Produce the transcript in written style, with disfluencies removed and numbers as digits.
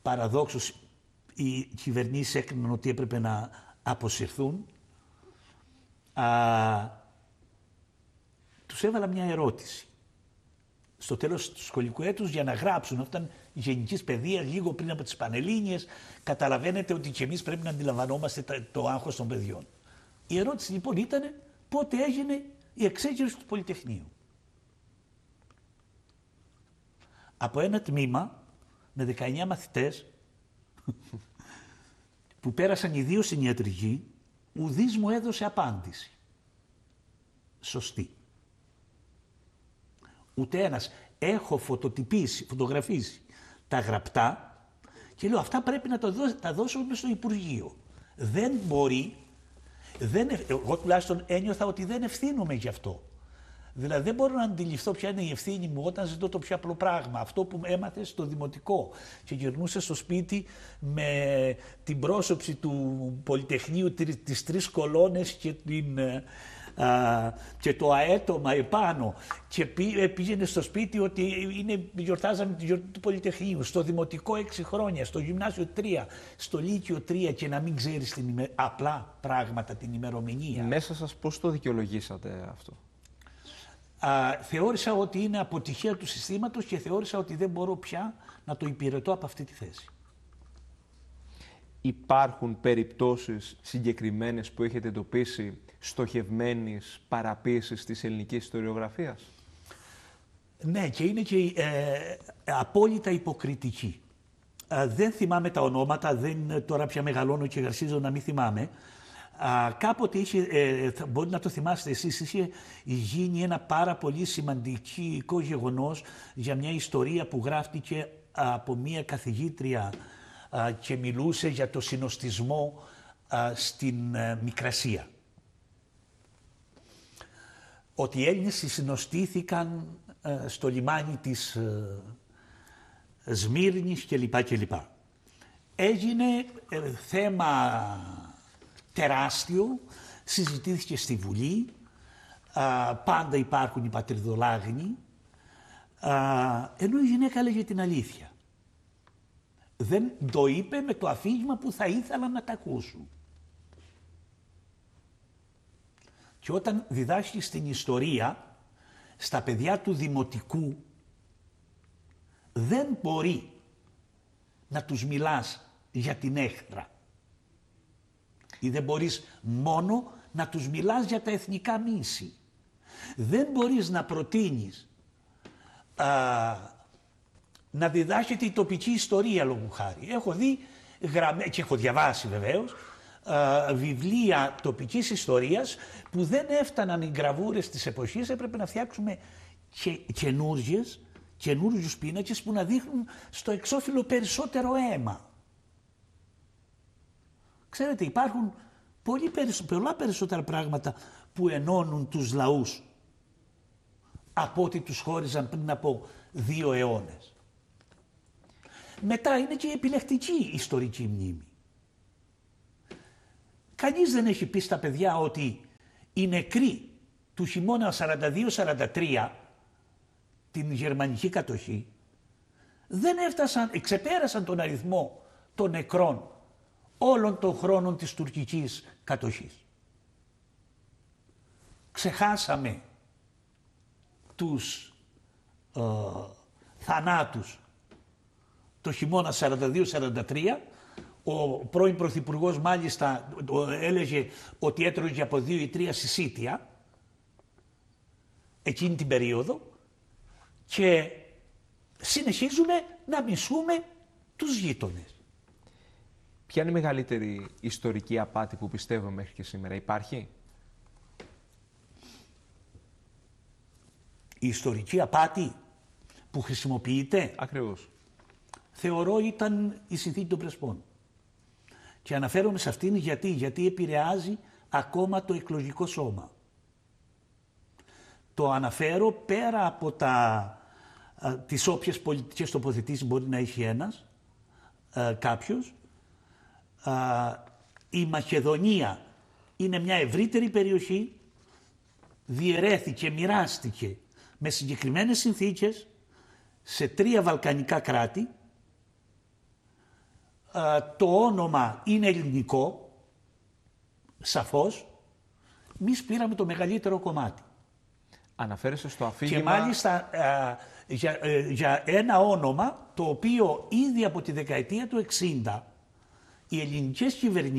παραδόξως οι κυβερνήσεις έκριναν ότι έπρεπε να αποσυρθούν, τους έβαλα μια ερώτηση στο τέλος του σχολικού έτους για να γράψουν. Αυτό ήταν γενικής παιδείας, λίγο πριν από τις Πανελλήνιες. Καταλαβαίνετε ότι και εμείς πρέπει να αντιλαμβανόμαστε το άγχος των παιδιών. Η ερώτηση λοιπόν ήταν πότε έγινε η εξέγερση του Πολυτεχνείου. Από ένα τμήμα με 19 μαθητές που πέρασαν οι δύο στην ιατρική, ουδής μου έδωσε απάντηση σωστή. Ούτε ένας. Έχω φωτογραφίσει τα γραπτά και λέω αυτά πρέπει να τα δώσω στο Υπουργείο. Δεν μπορεί, εγώ τουλάχιστον ένιωθα ότι δεν ευθύνομαι γι' αυτό. Δηλαδή δεν μπορώ να αντιληφθώ ποια είναι η ευθύνη μου όταν ζητώ το πιο απλό πράγμα. Αυτό που έμαθε στο δημοτικό και γυρνούσε στο σπίτι με την πρόσωψη του Πολυτεχνείου, τις 3 κολόνες και το αέτομα επάνω και πήγαινε στο σπίτι ότι γιορτάζαμε τη γιορτή του Πολυτεχνείου, στο δημοτικό 6 χρόνια, στο γυμνάσιο 3, στο λύκειο 3 και να μην ξέρεις απλά πράγματα, την ημερομηνία. Μέσα σας πώς το δικαιολογήσατε αυτό? Θεώρησα ότι είναι αποτυχία του συστήματος και θεώρησα ότι δεν μπορώ πια να το υπηρετώ από αυτή τη θέση. Υπάρχουν περιπτώσεις συγκεκριμένες που έχετε εντοπίσει στοχευμένης παραποίησης της ελληνικής ιστοριογραφίας? Ναι, και είναι και απόλυτα υποκριτική. Δεν θυμάμαι τα ονόματα, τώρα πια μεγαλώνω και αρχίζω να μην θυμάμαι. Κάποτε μπορεί να το θυμάστε εσείς, είχε γίνει ένα πάρα πολύ σημαντικό γεγονός για μια ιστορία που γράφτηκε από μια καθηγήτρια και μιλούσε για το συνοστισμό στην Μικρασία. Ότι οι Έλληνες συνοστήθηκαν στο λιμάνι της Σμύρνης κλπ. Έγινε θέμα τεράστιο, συζητήθηκε στη Βουλή, πάντα υπάρχουν οι πατριδολάγνοι, ενώ η γυναίκα έλεγε την αλήθεια. Δεν το είπε με το αφήγημα που θα ήθελα να τα ακούσουν. Και όταν διδάσκεις την ιστορία στα παιδιά του δημοτικού, δεν μπορεί να τους μιλάς για την έχθρα. Ή δεν μπορείς μόνο να τους μιλάς για τα εθνικά μίση. Δεν μπορείς να προτείνεις να διδάσκεται η τοπική ιστορία λόγου χάρη. Έχω δει και έχω διαβάσει βεβαίως βιβλία τοπικής ιστορίας που δεν έφταναν οι γραβούρες της εποχής, έπρεπε να φτιάξουμε καινούριους πίνακες που να δείχνουν στο εξώφυλλο περισσότερο αίμα. Ξέρετε, υπάρχουν πολλά περισσότερα πράγματα που ενώνουν τους λαούς από ό,τι τους χώριζαν πριν από 2 αιώνες. Μετά είναι και η επιλεκτική ιστορική μνήμη. Κανείς δεν έχει πει στα παιδιά ότι οι νεκροί του χειμώνα 42-43, την γερμανική κατοχή, ξεπέρασαν τον αριθμό των νεκρών όλων των χρόνων της τουρκικής κατοχής. Ξεχάσαμε τους θανάτους το χειμώνα 42-43. Ο πρώην πρωθυπουργός μάλιστα έλεγε ότι έτρωγε από 2 ή 3 συσίτια εκείνη την περίοδο και συνεχίζουμε να μισούμε τους γείτονες. Ποια είναι η μεγαλύτερη ιστορική απάτη που πιστεύω μέχρι και σήμερα? Υπάρχει? Η ιστορική απάτη που χρησιμοποιείται, ακριβώς, θεωρώ ήταν η συνθήκη των Πρεσπών. Και αναφέρομαι σε αυτήν γιατί επηρεάζει ακόμα το εκλογικό σώμα. Το αναφέρω πέρα από τις όποιες πολιτικές τοποθετήσεις μπορεί να έχει ένας, κάποιος. Η Μακεδονία είναι μια ευρύτερη περιοχή, διαιρέθηκε, μοιράστηκε με συγκεκριμένες συνθήκες σε 3 βαλκανικά κράτη το όνομα είναι ελληνικό, σαφώς. Εμείς πήραμε το μεγαλύτερο κομμάτι. Αναφέρεσαι στο αφήγημα... Και μάλιστα για ένα όνομα το οποίο ήδη από τη δεκαετία του 60 οι ελληνικές κυβερνήσεις